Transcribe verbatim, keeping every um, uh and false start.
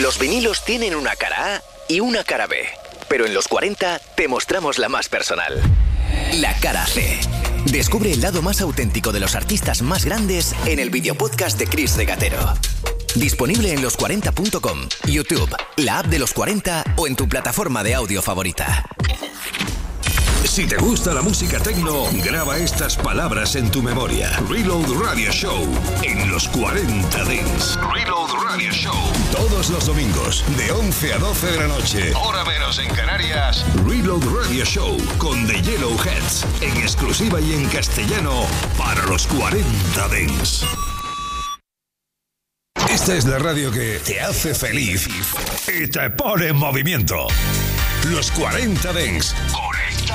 Los vinilos tienen una cara A y una cara B, pero en los cuarenta te mostramos la más personal. La cara C. Descubre el lado más auténtico de los artistas más grandes en el videopodcast de Chris Regatero. Disponible en los cuarenta punto com, YouTube, la app de los cuarenta o en tu plataforma de audio favorita. Si te gusta la música techno, graba estas palabras en tu memoria. Reload Radio Show en los cuarenta Dance. Reload Radio Show. Todos los domingos, de once a doce de la noche. Hora menos en Canarias. Reload Radio Show con The Yellowheads. En exclusiva y en castellano para los cuarenta Dance. Esta es la radio que te hace feliz y te pone en movimiento. Los cuarenta Dance.